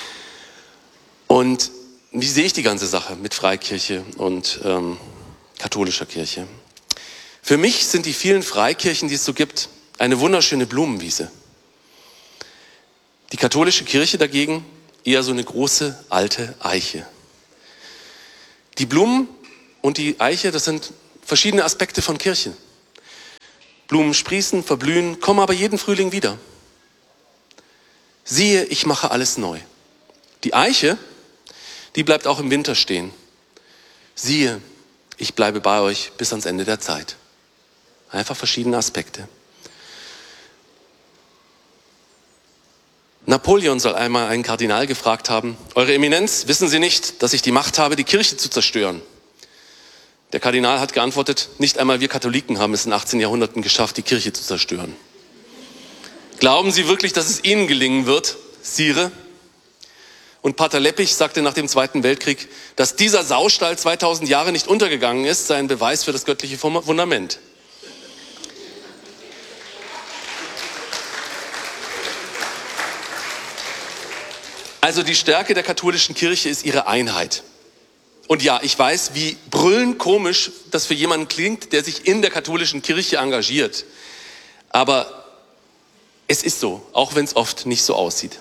[SPEAKER 3] Und wie sehe ich die ganze Sache mit Freikirche und ähm, katholischer Kirche? Für mich sind die vielen Freikirchen, die es so gibt, eine wunderschöne Blumenwiese. Die katholische Kirche dagegen eher so eine große alte Eiche. Die Blumen und die Eiche, das sind verschiedene Aspekte von Kirche. Blumen sprießen, verblühen, kommen aber jeden Frühling wieder. Siehe, ich mache alles neu. Die Eiche, die bleibt auch im Winter stehen. Siehe, ich bleibe bei euch bis ans Ende der Zeit. Einfach verschiedene Aspekte. Napoleon soll einmal einen Kardinal gefragt haben, Eure Eminenz, wissen Sie nicht, dass ich die Macht habe, die Kirche zu zerstören? Der Kardinal hat geantwortet, nicht einmal wir Katholiken haben es in achtzehn Jahrhunderten geschafft, die Kirche zu zerstören. Glauben Sie wirklich, dass es Ihnen gelingen wird, Sire? Und Pater Leppich sagte nach dem Zweiten Weltkrieg, dass dieser Saustall zweitausend Jahre nicht untergegangen ist, sei ein Beweis für das göttliche Fundament. Also die Stärke der katholischen Kirche ist ihre Einheit. Und ja, ich weiß, wie brüllend komisch das für jemanden klingt, der sich in der katholischen Kirche engagiert. Aber es ist so, auch wenn es oft nicht so aussieht.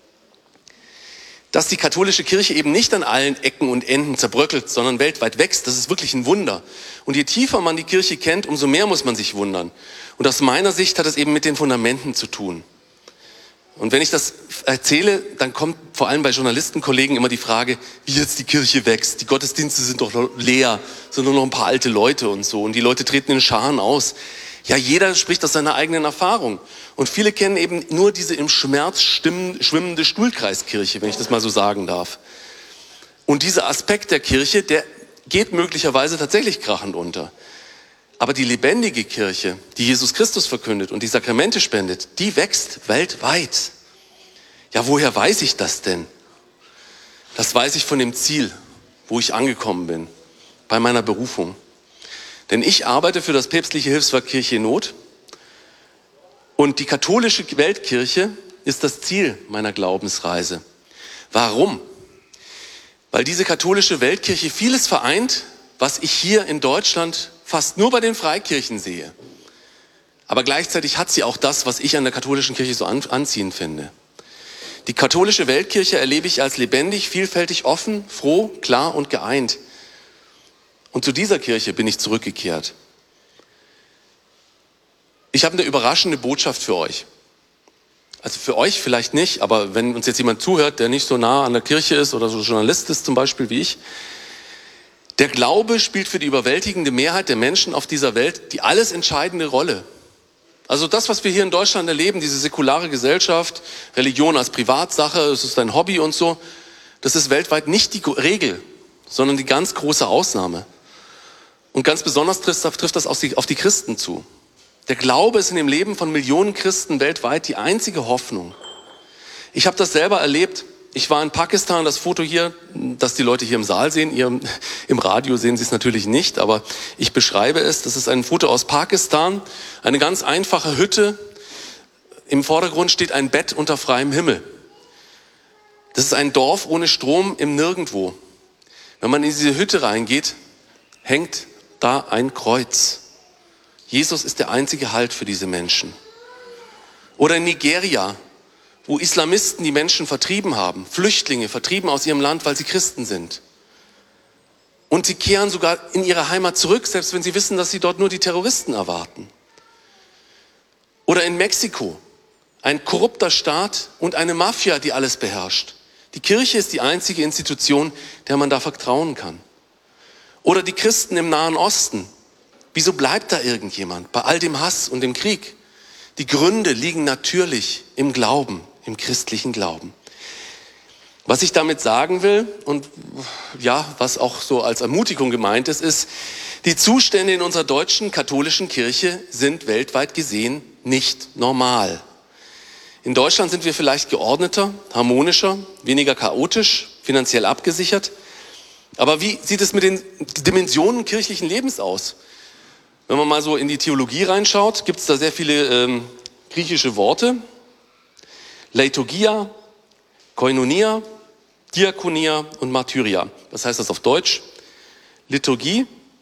[SPEAKER 3] Dass die katholische Kirche eben nicht an allen Ecken und Enden zerbröckelt, sondern weltweit wächst, das ist wirklich ein Wunder. Und je tiefer man die Kirche kennt, umso mehr muss man sich wundern. Und aus meiner Sicht hat es eben mit den Fundamenten zu tun. Und wenn ich das erzähle, dann kommt vor allem bei Journalistenkollegen immer die Frage, wie jetzt die Kirche wächst. Die Gottesdienste sind doch leer, sind nur noch ein paar alte Leute und so. Und die Leute treten in Scharen aus. Ja, jeder spricht aus seiner eigenen Erfahrung. Und viele kennen eben nur diese im Schmerz schwimmende Stuhlkreiskirche, wenn ich das mal so sagen darf. Und dieser Aspekt der Kirche, der geht möglicherweise tatsächlich krachend unter. Aber die lebendige Kirche, die Jesus Christus verkündet und die Sakramente spendet, die wächst weltweit. Ja, woher weiß ich das denn? Das weiß ich von dem Ziel, wo ich angekommen bin, bei meiner Berufung. Denn ich arbeite für das päpstliche Hilfswerk Kirche in Not und die katholische Weltkirche ist das Ziel meiner Glaubensreise. Warum? Weil diese katholische Weltkirche vieles vereint, was ich hier in Deutschland fast nur bei den Freikirchen sehe. Aber gleichzeitig hat sie auch das, was ich an der katholischen Kirche so anziehend finde. Die katholische Weltkirche erlebe ich als lebendig, vielfältig, offen, froh, klar und geeint. Und zu dieser Kirche bin ich zurückgekehrt. Ich habe eine überraschende Botschaft für euch. Also für euch vielleicht nicht, aber wenn uns jetzt jemand zuhört, der nicht so nah an der Kirche ist oder so Journalist ist zum Beispiel wie ich, der Glaube spielt für die überwältigende Mehrheit der Menschen auf dieser Welt die alles entscheidende Rolle. Also das, was wir hier in Deutschland erleben, diese säkulare Gesellschaft, Religion als Privatsache, es ist ein Hobby und so, das ist weltweit nicht die Regel, sondern die ganz große Ausnahme. Und ganz besonders trifft, trifft das auf die, auf die Christen zu. Der Glaube ist in dem Leben von Millionen Christen weltweit die einzige Hoffnung. Ich habe das selber erlebt. Ich war in Pakistan, das Foto hier, das die Leute hier im Saal sehen, ihr, im Radio sehen Sie es natürlich nicht, aber ich beschreibe es. Das ist ein Foto aus Pakistan, eine ganz einfache Hütte. Im Vordergrund steht ein Bett unter freiem Himmel. Das ist ein Dorf ohne Strom im Nirgendwo. Wenn man in diese Hütte reingeht, hängt da ein Kreuz. Jesus ist der einzige Halt für diese Menschen. Oder in Nigeria, wo Islamisten die Menschen vertrieben haben, Flüchtlinge vertrieben aus ihrem Land, weil sie Christen sind. Und sie kehren sogar in ihre Heimat zurück, selbst wenn sie wissen, dass sie dort nur die Terroristen erwarten. Oder in Mexiko, ein korrupter Staat und eine Mafia, die alles beherrscht. Die Kirche ist die einzige Institution, der man da vertrauen kann. Oder die Christen im Nahen Osten. Wieso bleibt da irgendjemand bei all dem Hass und dem Krieg? Die Gründe liegen natürlich im Glauben, im christlichen Glauben. Was ich damit sagen will und ja, was auch so als Ermutigung gemeint ist, ist, die Zustände in unserer deutschen katholischen Kirche sind weltweit gesehen nicht normal. In Deutschland sind wir vielleicht geordneter, harmonischer, weniger chaotisch, finanziell abgesichert. Aber wie sieht es mit den Dimensionen kirchlichen Lebens aus? Wenn man mal so in die Theologie reinschaut, gibt es da sehr viele ähm, griechische Worte. Liturgia, Koinonia, Diakonia und Martyria. Was heißt das auf Deutsch? Liturgie,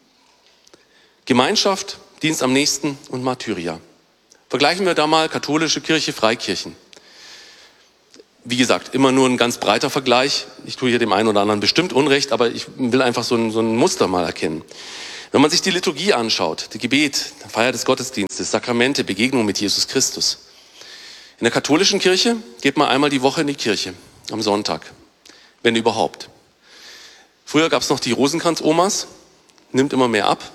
[SPEAKER 3] Gemeinschaft, Dienst am Nächsten und Martyria. Vergleichen wir da mal katholische Kirche, Freikirchen. Wie gesagt, immer nur ein ganz breiter Vergleich. Ich tue hier dem einen oder anderen bestimmt Unrecht, aber ich will einfach so ein, so ein Muster mal erkennen. Wenn man sich die Liturgie anschaut, die Gebet, die Feier des Gottesdienstes, Sakramente, Begegnung mit Jesus Christus. In der katholischen Kirche geht man einmal die Woche in die Kirche, am Sonntag, wenn überhaupt. Früher gab es noch die Rosenkranz-Omas, nimmt immer mehr ab.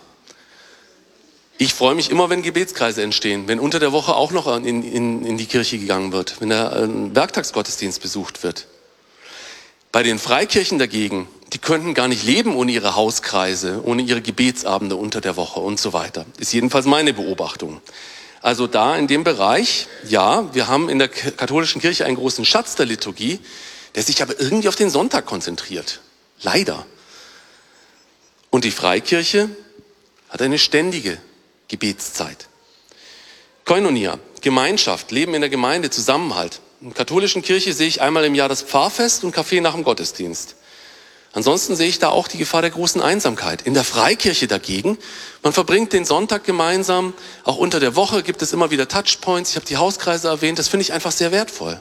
[SPEAKER 3] Ich freue mich immer, wenn Gebetskreise entstehen, wenn unter der Woche auch noch in, in, in die Kirche gegangen wird, wenn der äh, Werktagsgottesdienst besucht wird. Bei den Freikirchen dagegen, die könnten gar nicht leben ohne ihre Hauskreise, ohne ihre Gebetsabende unter der Woche und so weiter. Ist jedenfalls meine Beobachtung. Also da in dem Bereich, ja, wir haben in der katholischen Kirche einen großen Schatz der Liturgie, der sich aber irgendwie auf den Sonntag konzentriert. Leider. Und die Freikirche hat eine ständige Gebetszeit. Koinonia, Gemeinschaft, Leben in der Gemeinde, Zusammenhalt. In der katholischen Kirche sehe ich einmal im Jahr das Pfarrfest und Kaffee nach dem Gottesdienst. Ansonsten sehe ich da auch die Gefahr der großen Einsamkeit. In der Freikirche dagegen, man verbringt den Sonntag gemeinsam, auch unter der Woche gibt es immer wieder Touchpoints, ich habe die Hauskreise erwähnt, das finde ich einfach sehr wertvoll.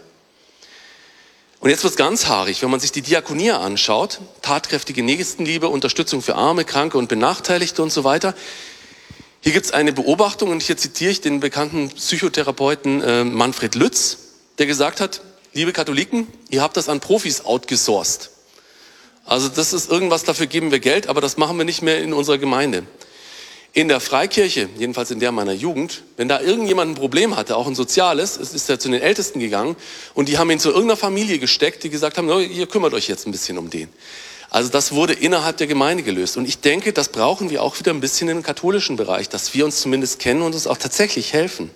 [SPEAKER 3] Und jetzt wird es ganz haarig, wenn man sich die Diakonie anschaut, tatkräftige Nächstenliebe, Unterstützung für Arme, Kranke und Benachteiligte und so weiter. Hier gibt es eine Beobachtung und hier zitiere ich den bekannten Psychotherapeuten äh, Manfred Lütz, der gesagt hat, liebe Katholiken, ihr habt das an Profis outgesourced. Also das ist irgendwas, dafür geben wir Geld, aber das machen wir nicht mehr in unserer Gemeinde. In der Freikirche, jedenfalls in der meiner Jugend, wenn da irgendjemand ein Problem hatte, auch ein soziales, es ist er zu den Ältesten gegangen und die haben ihn zu irgendeiner Familie gesteckt, die gesagt haben, no, ihr kümmert euch jetzt ein bisschen um den. Also das wurde innerhalb der Gemeinde gelöst. Und ich denke, das brauchen wir auch wieder ein bisschen im katholischen Bereich, dass wir uns zumindest kennen und uns auch tatsächlich helfen.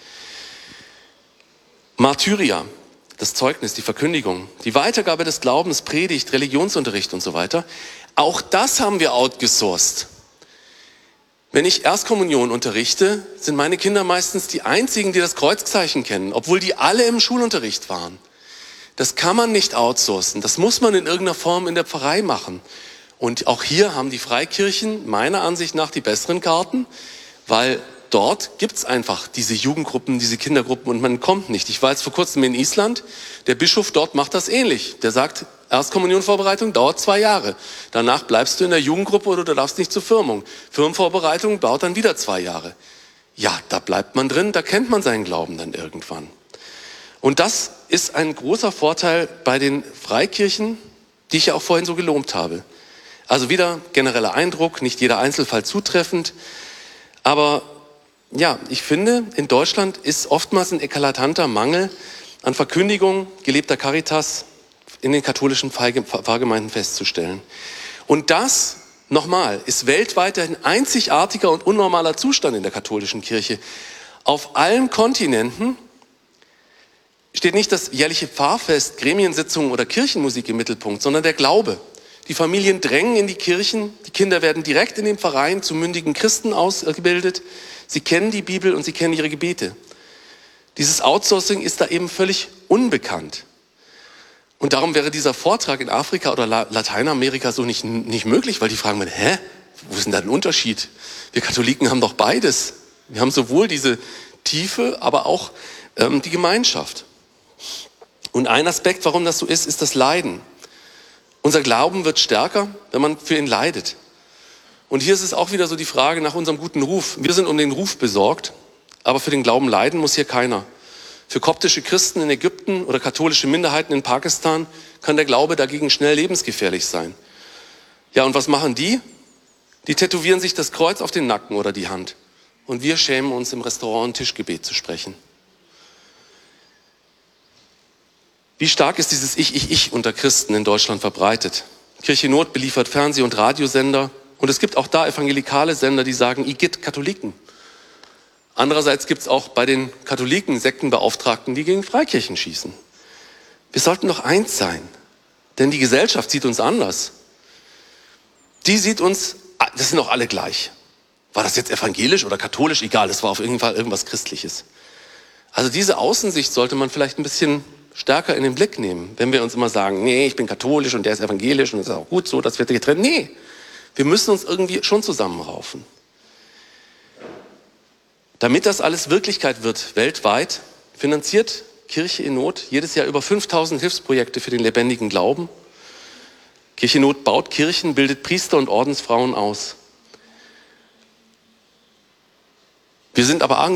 [SPEAKER 3] Martyria, das Zeugnis, die Verkündigung, die Weitergabe des Glaubens, Predigt, Religionsunterricht und so weiter. Auch das haben wir outgesourced. Wenn ich Erstkommunion unterrichte, sind meine Kinder meistens die einzigen, die das Kreuzzeichen kennen, obwohl die alle im Schulunterricht waren. Das kann man nicht outsourcen. Das muss man in irgendeiner Form in der Pfarrei machen. Und auch hier haben die Freikirchen meiner Ansicht nach die besseren Karten, weil dort gibt's einfach diese Jugendgruppen, diese Kindergruppen und man kommt nicht. Ich war jetzt vor kurzem in Island, der Bischof dort macht das ähnlich. Der sagt, Erstkommunionvorbereitung dauert zwei Jahre. Danach bleibst du in der Jugendgruppe oder du darfst nicht zur Firmung. Firmenvorbereitung dauert dann wieder zwei Jahre. Ja, da bleibt man drin, da kennt man seinen Glauben dann irgendwann. Und das ist ein großer Vorteil bei den Freikirchen, die ich ja auch vorhin so gelobt habe. Also wieder genereller Eindruck, nicht jeder Einzelfall zutreffend. Aber ja, ich finde, in Deutschland ist oftmals ein eklatanter Mangel an Verkündigung, gelebter Caritas in den katholischen Pfarrgemeinden festzustellen. Und das, nochmal, ist weltweit ein einzigartiger und unnormaler Zustand in der katholischen Kirche. Auf allen Kontinenten steht nicht das jährliche Pfarrfest, Gremiensitzungen oder Kirchenmusik im Mittelpunkt, sondern der Glaube. Die Familien drängen in die Kirchen, die Kinder werden direkt in den Pfarreien zu mündigen Christen ausgebildet. Sie kennen die Bibel und sie kennen ihre Gebete. Dieses Outsourcing ist da eben völlig unbekannt. Und darum wäre dieser Vortrag in Afrika oder Lateinamerika so nicht, nicht möglich, weil die fragen mir, hä, wo ist denn da ein Unterschied? Wir Katholiken haben doch beides. Wir haben sowohl diese Tiefe, aber auch ähm, die Gemeinschaft. Und ein Aspekt, warum das so ist, ist das Leiden. Unser Glauben wird stärker, wenn man für ihn leidet. Und hier ist es auch wieder so die Frage nach unserem guten Ruf. Wir sind um den Ruf besorgt, aber für den Glauben leiden muss hier keiner. Für koptische Christen in Ägypten oder katholische Minderheiten in Pakistan kann der Glaube dagegen schnell lebensgefährlich sein. Ja, und was machen die? Die tätowieren sich das Kreuz auf den Nacken oder die Hand. Und wir schämen uns im Restaurant ein Tischgebet zu sprechen. Wie stark ist dieses Ich, Ich, Ich unter Christen in Deutschland verbreitet? Kirche Not beliefert Fernseh- und Radiosender. Und es gibt auch da evangelikale Sender, die sagen, Igitt Katholiken. Andererseits gibt es auch bei den Katholiken Sektenbeauftragten, die gegen Freikirchen schießen. Wir sollten doch eins sein, denn die Gesellschaft sieht uns anders. Die sieht uns, das sind doch alle gleich. War das jetzt evangelisch oder katholisch? Egal, das war auf jeden Fall irgendwas Christliches. Also diese Außensicht sollte man vielleicht ein bisschen stärker in den Blick nehmen, wenn wir uns immer sagen, nee, ich bin katholisch und der ist evangelisch und es ist auch gut so, dass wir getrennt. Nee, wir müssen uns irgendwie schon zusammenraufen. Damit das alles Wirklichkeit wird, weltweit, finanziert Kirche in Not jedes Jahr über fünftausend Hilfsprojekte für den lebendigen Glauben. Kirche in Not baut Kirchen, bildet Priester und Ordensfrauen aus. Wir sind aber